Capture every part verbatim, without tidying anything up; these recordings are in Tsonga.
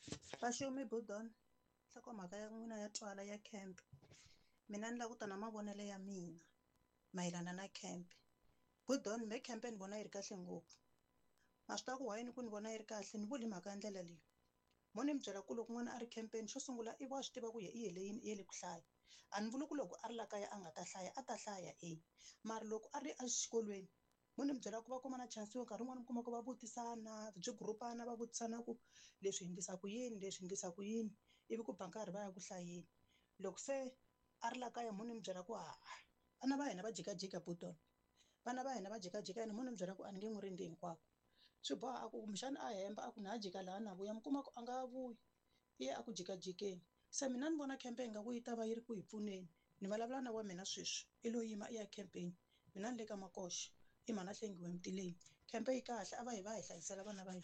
Vaxumi Budon, nhlokomhaka ya n'wina ya twala ya camp. Mina ni lava ku ta na mavonelo ya mina mayelana na camp. Budon, me camp ni vona yi ri kahle ngopfu. Ma swi tiva ku why ni ku ni vona yi ri kahle ni vuli mhaka ya ndlela leyi. Mo ni mi byela ku loko n'wana a ri campeni xo sungula i wa swi tiva ku ye i hele yini i yele ku hlaya. A ni vuli ku loko a ri la kaya a nga ta hlaya a ta hlaya e mara loko a ri exikolweni mo ni mi byela ku va kuma na chance yo nkarhi wun'wani mi kuma ku va vutisana byi group-ana va vutisana ku leswi endlisa ku yini leswi endlisa ku yini ivi ku ba nkarhi va ya ku hlayeni. Loko se a ri la kaya mo ni mi byela ku ha vana va hina va jikajika Budon, vana va hina va jikajika ene mo ni mi byela ku a ni nge n'wi rindzi hinkwako. Swi boha a ku kumbexana a hemba a ku na jika laha na vuya mi kuma ku a nga vuyi i ya a ku jikajikeni. Se mina ni vona camp ingaku yi ta va yi ri ku hi pfuneni. Ni vulavula na wa mina sweswi i lo yima i ya campeni mina ni le ka makoxa i mhana hlengiwe emitileni camp yi kahle a va hi va hi hlayisela vana va hina.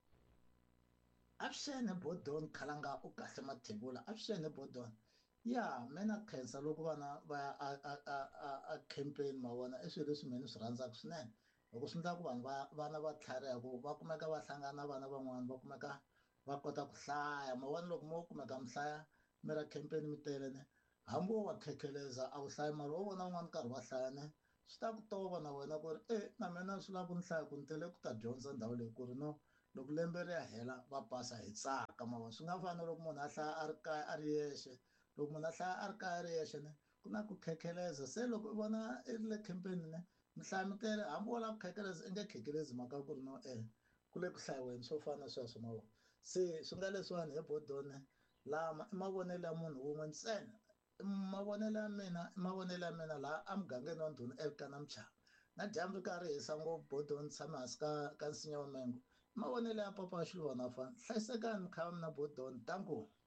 Avuxeni Budon khalanga u kahle mathebula avuxeni Budon ya mina khensa loko vana va ya a a a a campaign ma vona i swilo leswi mina swi rhandzaka swinene loko swi endla ku vanhu va vana va tlhariha ku va kumeka va hlangana na vana van'wani va kumeka va kota ku hlaya ma vona loko mo kumeka mi hlaya mi ra campaign mi telene hambi wo va khekheleza a wu hlayi mara wo vona un'wana karhi va hlaya ne swi ta ku tova na wena ku ri e na mina swi lava ku ni hlaya ku ni tele ku ta dyondza ndhawu leyi ku ri no loko lembe ri ya hela va pasa hi tsaka ma vona swi nga fani na loko munhu a hlaya a ri kaya a ri yexe loko munhu a hlaya a ri kaya a ri yexe ne ku na ku khekheleza se loko i vona i ri le campaign ne mi hlaya mi tele hambi wo lava ku khekheleza i nge khekhelezi mhaka ku ri no e ku le ku hlayiweni swo fana na sweswo ma vona se swi nga leswiwani he Budon lama i mavonelo ya munhu wun'we ntsena mavonelo ya mina i mavonelo ya mina laha a mugangeni wa ndhuna evikana Muchava na dyambu ri karhi hisa ngopfu Budon tshame hansi ka ka nsinya wa mango mavonelo ya papa wa Xiluvana Fana hlayisekani mi kha mi na Budon tanku.